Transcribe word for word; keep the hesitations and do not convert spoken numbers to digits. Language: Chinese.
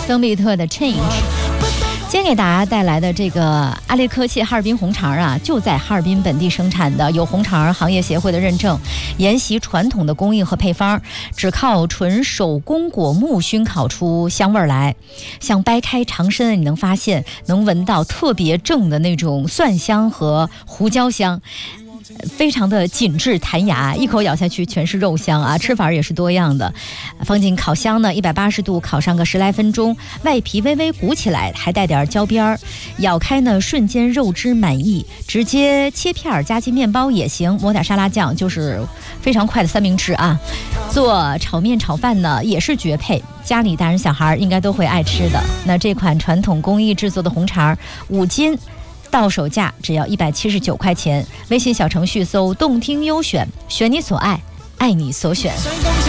曾比特的 Change。今天给大家带来的这个阿列科切哈尔滨红肠啊，就在哈尔滨本地生产的，有红肠行业协会的认证，沿袭传统的工艺和配方，只靠纯手工果木熏烤出香味儿来。像掰开肠身，你能发现能闻到特别正的那种蒜香和胡椒香。非常的紧致弹牙，一口咬下去全是肉香啊！吃法也是多样的，放进烤箱呢，一百八十度烤上个十来分钟，外皮微微鼓起来，还带点焦边儿。咬开呢，瞬间肉汁满溢，直接切片夹进面包也行，抹点沙拉酱，就是非常快的三明治啊！做炒面炒饭呢也是绝配，家里大人小孩应该都会爱吃的。那这款传统工艺制作的红肠，五斤。到手价只要一百七十九块钱，微信小程序搜动听优选，选你所爱，爱你所选。